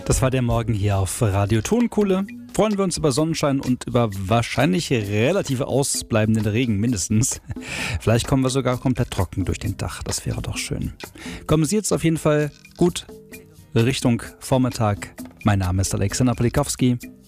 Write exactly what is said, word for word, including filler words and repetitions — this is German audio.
Das war der Morgen hier auf Radio Tonkuhle. Freuen wir uns über Sonnenschein und über wahrscheinlich relativ ausbleibenden Regen mindestens. Vielleicht kommen wir sogar komplett trocken durch den Dach. Das wäre doch schön. Kommen Sie jetzt auf jeden Fall gut Richtung Vormittag. Mein Name ist Alexander Polikowski.